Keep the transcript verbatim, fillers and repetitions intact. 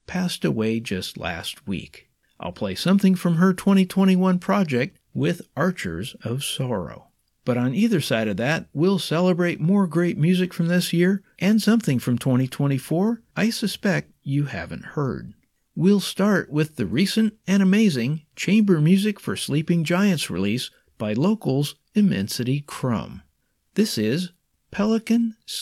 passed away just last week. I'll play something from her twenty twenty-one project with Archers of Sorrow. But on either side of that, we'll celebrate more great music from this year and something from twenty twenty-four I suspect you haven't heard. We'll start with the recent and amazing Chamber Music for Sleeping Giants release by locals Immensity Crumb. This is Pelican